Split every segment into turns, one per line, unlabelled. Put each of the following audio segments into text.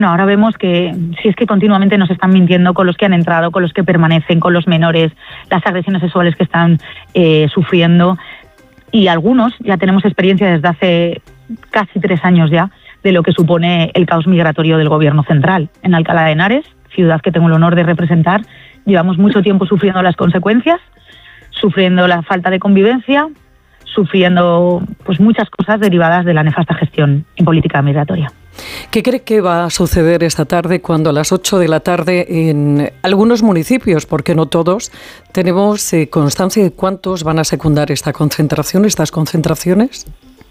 No, ahora vemos que si es que continuamente nos están mintiendo con los que han entrado, con los que permanecen, con los menores, las agresiones sexuales que están sufriendo. Y algunos ya tenemos experiencia desde hace casi 3 años ya de lo que supone el caos migratorio del gobierno central. En Alcalá de Henares, ciudad que tengo el honor de representar, llevamos mucho tiempo sufriendo las consecuencias, sufriendo la falta de convivencia, sufriendo pues muchas cosas derivadas de la nefasta gestión en política migratoria.
¿Qué cree que va a suceder esta tarde cuando a las 8 de la tarde en algunos municipios, porque no todos, tenemos constancia de cuántos van a secundar esta concentración, estas concentraciones?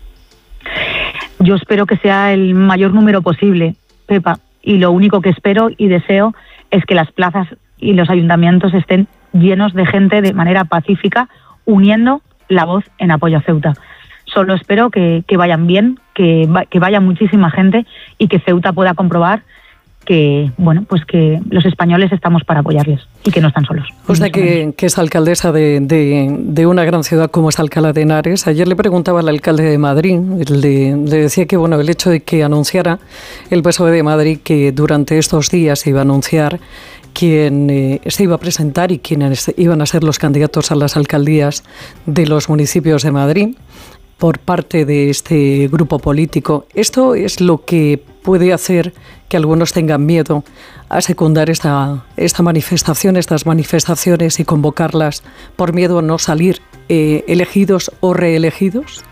Yo espero que sea el mayor número posible, Pepa, y lo único que espero y deseo es que las plazas y los ayuntamientos estén llenos de gente de manera pacífica, uniendo la voz en apoyo a Ceuta. Solo espero que vayan bien, que vaya muchísima gente y que Ceuta pueda comprobar que, bueno, pues que los españoles estamos para apoyarles y que no están solos.
Usted que es alcaldesa de una gran ciudad como es Alcalá de Henares, ayer le preguntaba al alcalde de Madrid, le decía que bueno, el hecho de que anunciara el PSOE de Madrid que durante estos días se iba a anunciar quién se iba a presentar y quiénes iban a ser los candidatos a las alcaldías de los municipios de Madrid por parte de este grupo político. ¿Esto es lo que puede hacer que algunos tengan miedo a secundar esta manifestación, estas manifestaciones y convocarlas por miedo a no salir elegidos o reelegidos?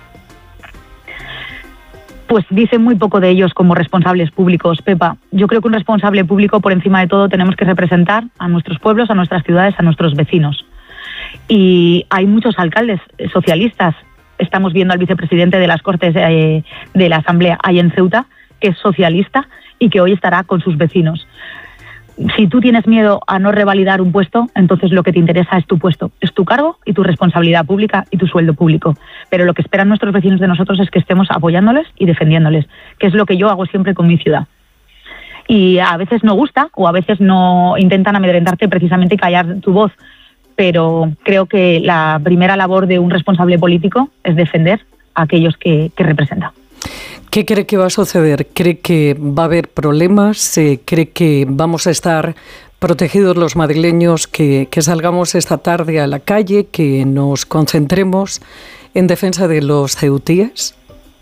Pues dicen muy poco de ellos como responsables públicos, Pepa. Yo creo que un responsable público, por encima de todo, tenemos que representar a nuestros pueblos, a nuestras ciudades, a nuestros vecinos. Y hay muchos alcaldes socialistas. Estamos viendo al vicepresidente de las Cortes de la Asamblea ahí en Ceuta, que es socialista y que hoy estará con sus vecinos. Si tú tienes miedo a no revalidar un puesto, entonces lo que te interesa es tu puesto, es tu cargo y tu responsabilidad pública y tu sueldo público. Pero lo que esperan nuestros vecinos de nosotros es que estemos apoyándoles y defendiéndoles, que es lo que yo hago siempre con mi ciudad. Y a veces no gusta o a veces no intentan amedrentarte precisamente y callar tu voz, pero creo que la primera labor de un responsable político es defender a aquellos que representa.
¿Qué cree que va a suceder? ¿Cree que va a haber problemas? ¿Cree que vamos a estar protegidos los madrileños, que salgamos esta tarde a la calle, que nos concentremos en defensa de los ceutíes?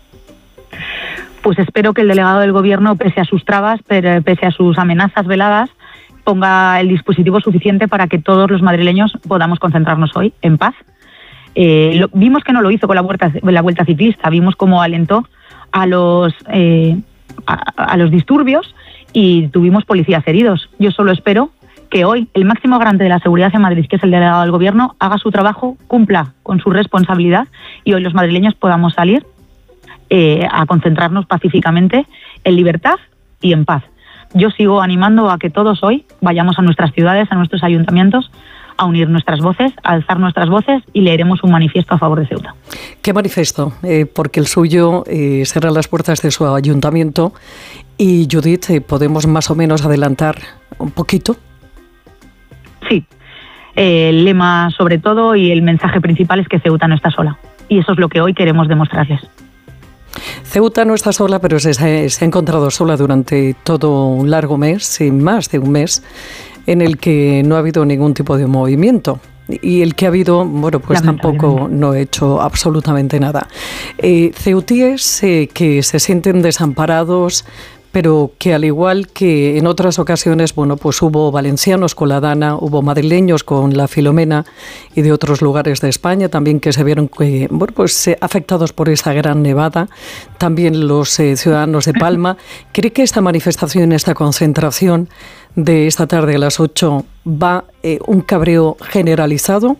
Pues espero que el delegado del Gobierno, pese a sus trabas, pese a sus amenazas veladas, ponga el dispositivo suficiente para que todos los madrileños podamos concentrarnos hoy en paz. Vimos que no lo hizo con la vuelta ciclista, vimos cómo alentó a los disturbios y tuvimos policías heridos. Yo solo espero que hoy el máximo garante de la seguridad en Madrid, que es el delegado del Gobierno, haga su trabajo, cumpla con su responsabilidad y hoy los madrileños podamos salir a concentrarnos pacíficamente en libertad y en paz. Yo sigo animando a que todos hoy vayamos a nuestras ciudades, a nuestros ayuntamientos, a unir nuestras voces, a alzar nuestras voces y leeremos un manifiesto a favor de Ceuta.
¿Qué manifiesto? Porque el suyo será las puertas de su ayuntamiento. Y Judith, ¿podemos más o menos adelantar un poquito?
Sí, el lema sobre todo y el mensaje principal es que Ceuta no está sola. Y eso es lo que hoy queremos demostrarles.
Ceuta no está sola, pero se ha encontrado sola durante todo un largo mes, más de un mes, en el que no ha habido ningún tipo de movimiento. Y el que ha habido, bueno, pues tampoco no ha hecho absolutamente nada. Ceutíes que se sienten desamparados, pero que al igual que en otras ocasiones, bueno, pues hubo valencianos con la Dana, hubo madrileños con la Filomena y de otros lugares de España también que se vieron bueno, pues afectados por esa gran nevada, también los ciudadanos de Palma. ¿Cree que esta manifestación, esta concentración de esta tarde a las 8 va un cabreo generalizado?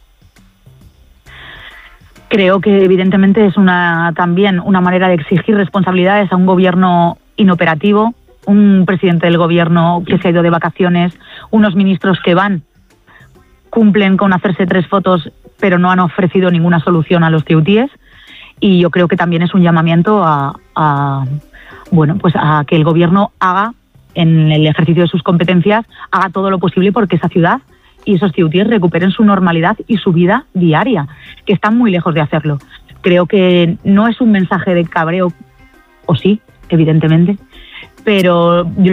Creo que evidentemente es también una manera de exigir responsabilidades a un gobierno inoperativo, un presidente del gobierno que se ha ido de vacaciones, unos ministros que cumplen con hacerse 3 fotos pero no han ofrecido ninguna solución a los ceutíes, y yo creo que también es un llamamiento a que el gobierno haga, en el ejercicio de sus competencias, haga todo lo posible porque esa ciudad y esos ceutíes recuperen su normalidad y su vida diaria, que están muy lejos de hacerlo. Creo que no es un mensaje de cabreo, o sí, evidentemente, pero